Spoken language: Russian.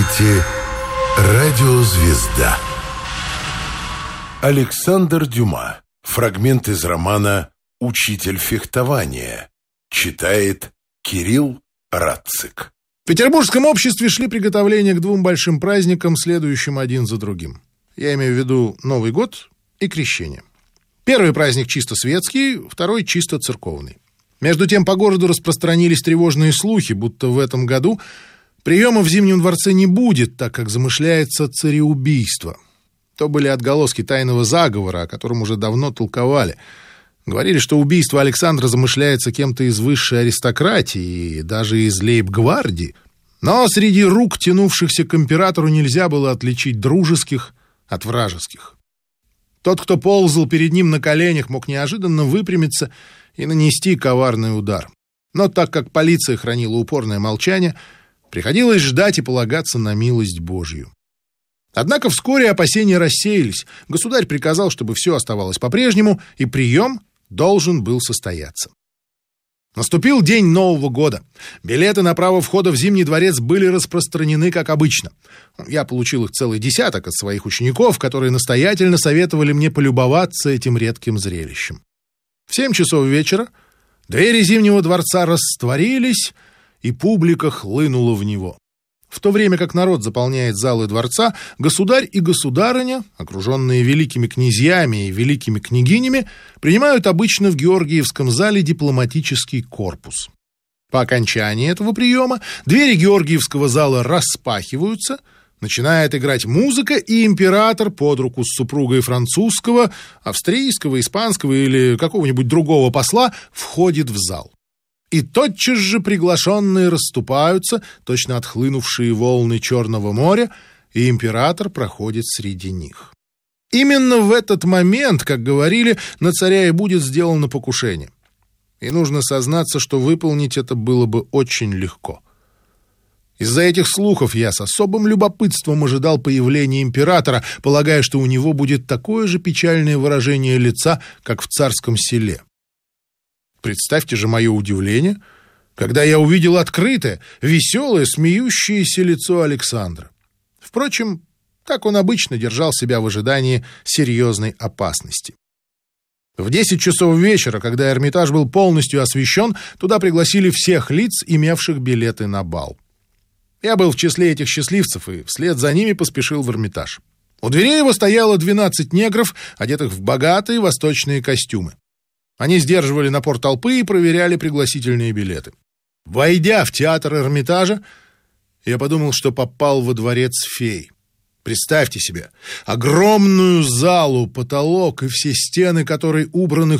слушаете «Радиозвезда». Александр Дюма. Фрагмент из романа «Учитель фехтования». Читает Кирилл Радцик. В петербургском обществе шли приготовления к двум большим праздникам, следующим один за другим. Я имею в виду Новый год и Крещение. Первый праздник чисто светский, второй чисто церковный. Между тем по городу распространились тревожные слухи, будто в этом году приема в Зимнем дворце не будет, так как замышляется цареубийство. То были отголоски тайного заговора, о котором уже давно толковали. Говорили, что убийство Александра замышляется кем-то из высшей аристократии и даже из лейб-гвардии. Но среди рук, тянувшихся к императору, нельзя было отличить дружеских от вражеских. Тот, кто ползал перед ним на коленях, мог неожиданно выпрямиться и нанести коварный удар. Но так как полиция хранила упорное молчание, приходилось ждать и полагаться на милость Божью. Однако вскоре опасения рассеялись. Государь приказал, чтобы все оставалось по-прежнему, и прием должен был состояться. Наступил день Нового года. Билеты на право входа в Зимний дворец были распространены, как обычно. Я получил их целый десяток от своих учеников, которые настоятельно советовали мне полюбоваться этим редким зрелищем. В 7 часов вечера двери Зимнего дворца растворились, и публика хлынула в него. В то время как народ заполняет залы дворца, государь и государыня, окруженные великими князьями и великими княгинями, принимают обычно в Георгиевском зале дипломатический корпус. По окончании этого приема двери Георгиевского зала распахиваются, начинает играть музыка, и император под руку с супругой французского, австрийского, испанского или какого-нибудь другого посла входит в зал. И тотчас же приглашенные расступаются, точно отхлынувшие волны Черного моря, и император проходит среди них. Именно в этот момент, как говорили, на царя и будет сделано покушение. И нужно сознаться, что выполнить это было бы очень легко. Из-за этих слухов я с особым любопытством ожидал появления императора, полагая, что у него будет такое же печальное выражение лица, как в царском селе. Представьте же мое удивление, когда я увидел открытое, веселое, смеющееся лицо Александра. Впрочем, так он обычно держал себя в ожидании серьезной опасности. В 10 часов вечера, когда Эрмитаж был полностью освещен, туда пригласили всех лиц, имевших билеты на бал. Я был в числе этих счастливцев и вслед за ними поспешил в Эрмитаж. У дверей его стояло 12 негров, одетых в богатые восточные костюмы. Они сдерживали напор толпы и проверяли пригласительные билеты. Войдя в театр Эрмитажа, я подумал, что попал во дворец фей. Представьте себе огромную залу, потолок и все стены, которой убраны